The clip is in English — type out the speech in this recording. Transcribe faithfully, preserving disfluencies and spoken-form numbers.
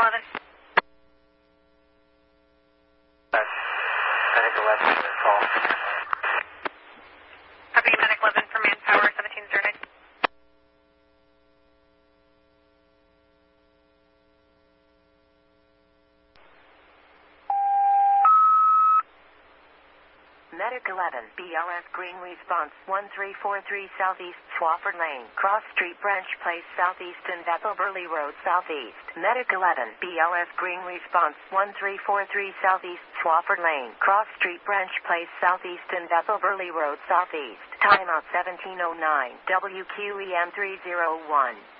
eleven. Medic eleven for the call. Copy, Medic eleven for Manpower seventeen zero nine. Medic eleven, B L S Green Response one three four three Southeast Swafford Lane, Cross Street Branch Place Southeast and Bethel Burley Road Southeast. Medic eleven, B L S Green Response one three four three Southeast Swafford Lane, Cross Street Branch Place Southeast and Bethel Burley Road Southeast. Timeout seventeen oh nine, W Q E M three oh one.